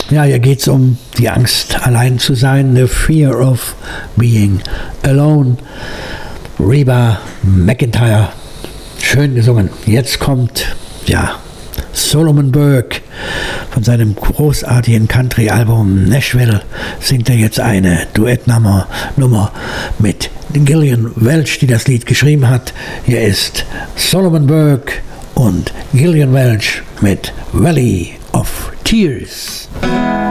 Ja, hier geht es um die Angst, allein zu sein. The fear of being alone. Reba McEntire. Schön gesungen. Jetzt kommt, ja, Solomon Burke von seinem großartigen Country-Album Nashville singt er jetzt eine Duettnummer mit Gillian Welch, die das Lied geschrieben hat. Hier ist Solomon Burke und Gillian Welch mit Valley of Tears.